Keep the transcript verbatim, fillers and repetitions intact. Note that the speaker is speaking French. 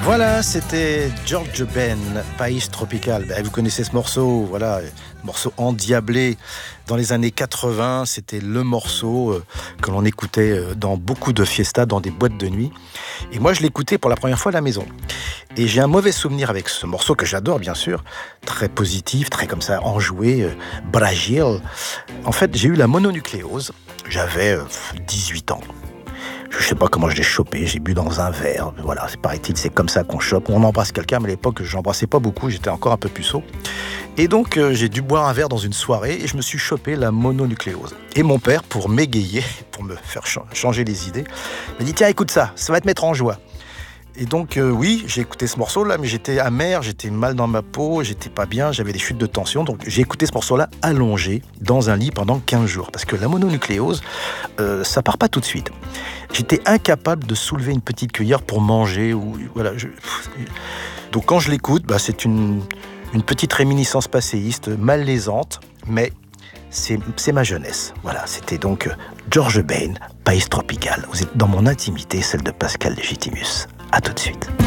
Voilà, c'était George Ben, Pays Tropical. Ben, vous connaissez ce morceau, voilà, morceau endiablé dans les années quatre-vingts. C'était le morceau euh, que l'on écoutait euh, dans beaucoup de fiestas, dans des boîtes de nuit. Et moi, je l'écoutais pour la première fois à la maison. Et j'ai un mauvais souvenir avec ce morceau que j'adore, bien sûr, très positif, très comme ça, enjoué, euh, Brazil. En fait, j'ai eu la mononucléose. J'avais euh, dix-huit ans. Je sais pas comment je l'ai chopé, j'ai bu dans un verre, voilà, c'est paraît-il, c'est comme ça qu'on chope. On embrasse quelqu'un, mais à l'époque, j'embrassais pas beaucoup, j'étais encore un peu puceau. Et donc, euh, j'ai dû boire un verre dans une soirée et je me suis chopé la mononucléose. Et mon père, pour m'égayer, pour me faire ch- changer les idées, m'a dit « Tiens, écoute ça, ça va te mettre en joie ». Et donc, euh, oui, j'ai écouté ce morceau-là, mais j'étais amer, j'étais mal dans ma peau, j'étais pas bien, j'avais des chutes de tension. Donc, j'ai écouté ce morceau-là allongé dans un lit pendant quinze jours. Parce que la mononucléose, euh, ça part pas tout de suite. J'étais incapable de soulever une petite cuillère pour manger. Ou, voilà, je... Donc, quand je l'écoute, bah, c'est une, une petite réminiscence passéiste, malaisante, mais c'est, c'est ma jeunesse. Voilà, c'était donc George Ben, Pays Tropical. Vous êtes dans mon intimité, celle de Pascal Légitimus. À tout de suite.